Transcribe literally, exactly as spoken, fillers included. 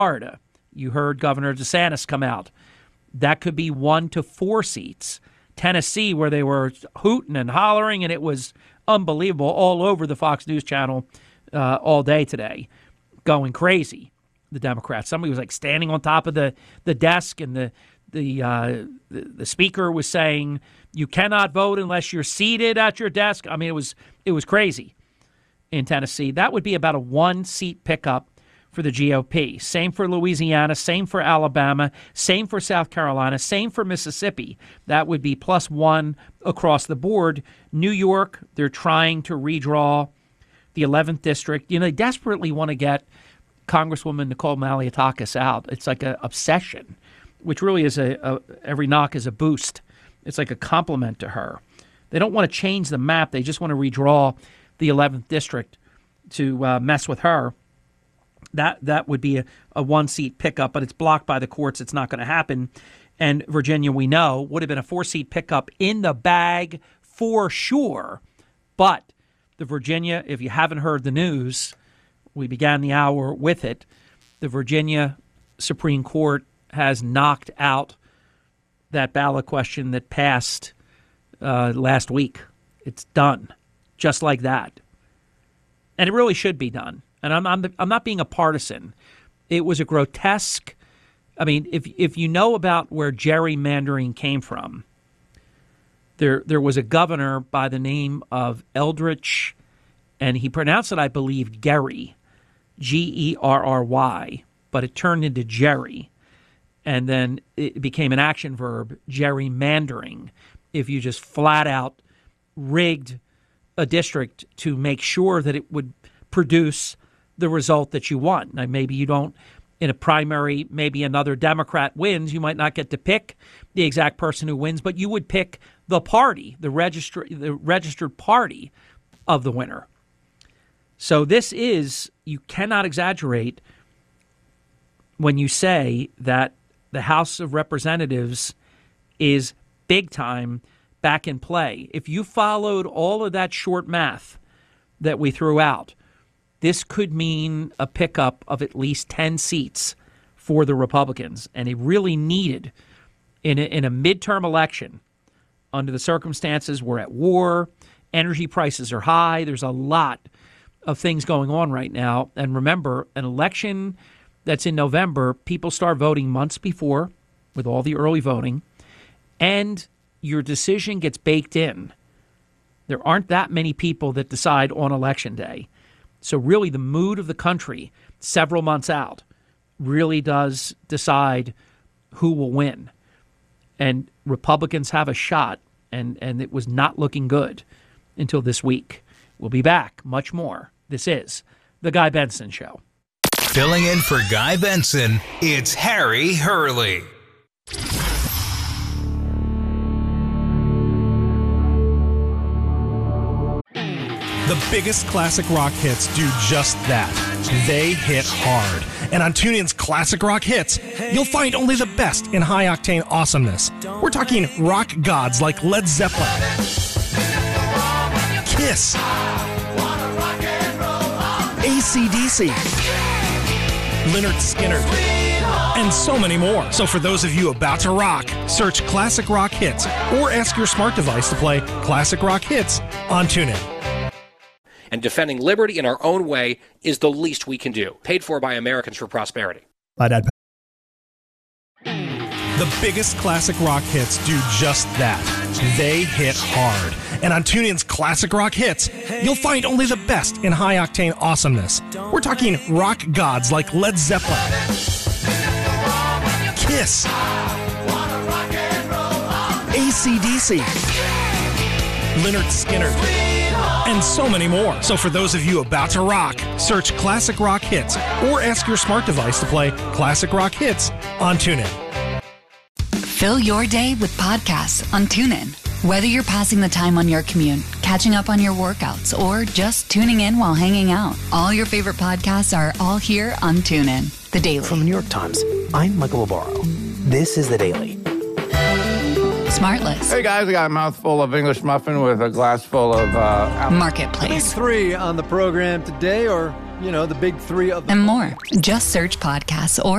Florida. You heard Governor DeSantis come out. That could be one to four seats. Tennessee, where they were hooting and hollering, and it was unbelievable all over the Fox News channel uh, all day today, going crazy, the Democrats. Somebody was like standing on top of the, the desk, and the the, uh, the the speaker was saying, you cannot vote unless you're seated at your desk. I mean, it was it was crazy in Tennessee. That would be about a one-seat pickup for the G O P. Same for Louisiana, same for Alabama, same for South Carolina, same for Mississippi. That would be plus one across the board. New York, they're trying to redraw the eleventh district. You know, they desperately want to get Congresswoman Nicole Malliotakis out. It's like an obsession, which really is a, a every knock is a boost. It's like a compliment to her. They don't want to change the map. They just want to redraw the eleventh district to uh, mess with her. That that would be a, a one-seat pickup, but it's blocked by the courts. It's not going to happen. And Virginia, we know, would have been a four-seat pickup in the bag for sure. But the Virginia, if you haven't heard the news, we began the hour with it. The Virginia Supreme Court has knocked out that ballot question that passed uh, last week. It's done, just like that. And it really should be done. And I'm, I'm I'm not being a partisan. It was a grotesque. I mean, if if you know about where gerrymandering came from, there there was a governor by the name of Eldridge, and he pronounced it, I believe, Gerry, G E R R Y, but it turned into Jerry, and then it became an action verb, gerrymandering. If you just flat out rigged a district to make sure that it would produce the result that you want. Now, maybe you don't, in a primary, maybe another Democrat wins. You might not get to pick the exact person who wins, but you would pick the party, the register, the registered party of the winner. So this is, you cannot exaggerate when you say that the House of Representatives is big time back in play. If you followed all of that short math that we threw out, this could mean a pickup of at least ten seats for the Republicans. And it really needed, in a, in a midterm election, under the circumstances, we're at war, energy prices are high, there's a lot of things going on right now. And remember, an election that's in November, people start voting months before with all the early voting, and your decision gets baked in. There aren't that many people that decide on Election Day. So really the mood of the country several months out really does decide who will win. And Republicans have a shot, and, and it was not looking good until this week. We'll be back. Much more. This is The Guy Benson Show. Filling in for Guy Benson, it's Harry Hurley. The biggest classic rock hits do just that. They hit hard. And on TuneIn's Classic Rock Hits, you'll find only the best in high-octane awesomeness. We're talking rock gods like Led Zeppelin, Kiss, A C D C, Lynyrd Skynyrd, and so many more. So for those of you about to rock, search Classic Rock Hits or ask your smart device to play Classic Rock Hits on TuneIn. And defending liberty in our own way is the least we can do. Paid for by Americans for Prosperity. My dad. The biggest classic rock hits do just that. They hit hard. And on TuneIn's Classic Rock Hits, you'll find only the best in high-octane awesomeness. We're talking rock gods like Led Zeppelin, Kiss, A C D C, Lynyrd Skynyrd, and so many more. So for those of you about to rock, search Classic Rock Hits or ask your smart device to play Classic Rock Hits on TuneIn. Fill your day with podcasts on TuneIn. Whether you're passing the time on your commute, catching up on your workouts, or just tuning in while hanging out, all your favorite podcasts are all here on TuneIn. The Daily. From the New York Times, I'm Michael Labaro. This is The Daily. Smartless. Hey guys, I got a mouthful of English muffin with a glass full of uh, apple. Marketplace. Big three on the program today, or you know, the big three of the and more. Just search podcasts or